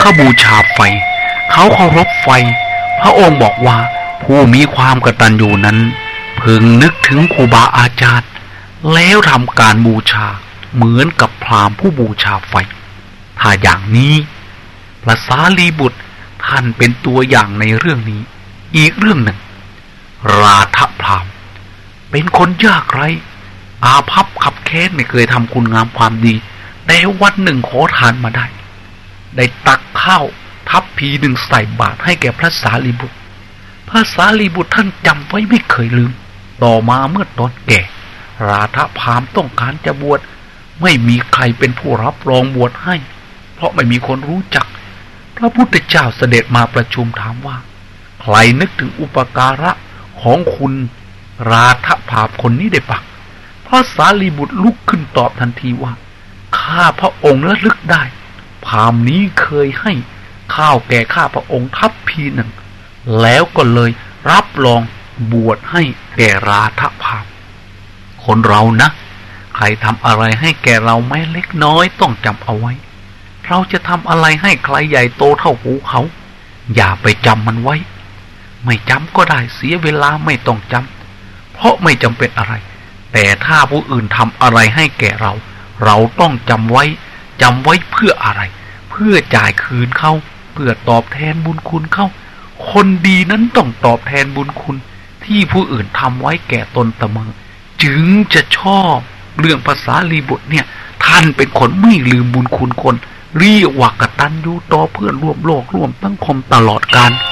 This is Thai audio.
เขาบูชาไฟเขาเคารพไฟพระองค์บอกว่าผู้มีความกตัญญูนั้นพึงนึกถึงครูบาอาจารย์แล้วทำการบูชาเหมือนกับพราหมณ์ผู้บูชาไฟถ้าอย่างนี้พระสารีบุตรท่านเป็นตัวอย่างในเรื่องนี้อีกเรื่องหนึ่งราธพราหมณ์เป็นคนยากไร้อาภัพขับแค้นไม่เคยทำคุณงามความดีแต่วันหนึ่งขอทานมาได้ตักข้าวทัพพีหนึ่งใส่บาตรให้แก่พระสารีบุตรพระสารีบุตรท่านจำไว้ไม่เคยลืมต่อมาเมื่อตอนแก่ราธพราหมณ์ต้องการจะบวชไม่มีใครเป็นผู้รับรองบวชให้เพราะไม่มีคนรู้จักพระพุทธเจ้าเสด็จมาประชุมถามว่าใครนึกถึงอุปการะของคุณราธพราหมณ์คนนี้ได้บ้างพระสารีบุตรลุกขึ้นตอบทันทีว่าข้าพระองค์ระลึกได้พราหมณ์นี้เคยให้ข้าวแก่ข้าพระองค์ทัพพีหนึ่งแล้วก็เลยรับรองบวชให้แก่ราธพราหมณ์คนเรานะใครทำอะไรให้แก่เราแม้เล็กน้อยต้องจำเอาไว้เราจะทำอะไรให้ใครใหญ่โตเท่าภูเขาอย่าไปจำมันไว้ไม่จำก็ได้เสียเวลาไม่ต้องจำเพราะไม่จำเป็นอะไรแต่ถ้าผู้อื่นทำอะไรให้แก่เราต้องจำไว้เพื่ออะไรเพื่อจ่ายคืนเขาเพื่อตอบแทนบุญคุณเขาคนดีนั้นต้องตอบแทนบุญคุณที่ผู้อื่นทำไว้แก่ตนเสมอจึงจะชอบเรื่องภาษาลีบุตรเนี่ยท่านเป็นคนไม่ลืมบุญคุณคนเรียกว่ากตัญญูต่อเพื่อนร่วมโลกร่วมสังคมตลอดกาล